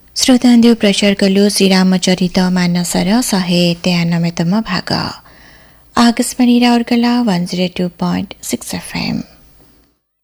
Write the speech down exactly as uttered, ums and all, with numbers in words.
श्रोतांदेव प्रचार कलु श्रीरामचरित मानसर शहे तेयानब्बेतम भाग Akashvani Rourkela one zero two point six F M.